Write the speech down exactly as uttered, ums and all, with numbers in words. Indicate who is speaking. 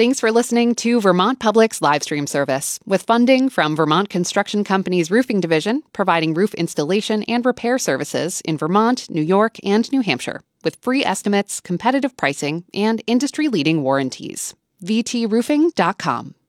Speaker 1: Thanks for listening to Vermont Public's live stream service, with funding from Vermont Construction Company's Roofing Division, providing roof installation and repair services in Vermont, New York, and New Hampshire, with free estimates, competitive pricing, and industry-leading warranties. v t roofing dot com.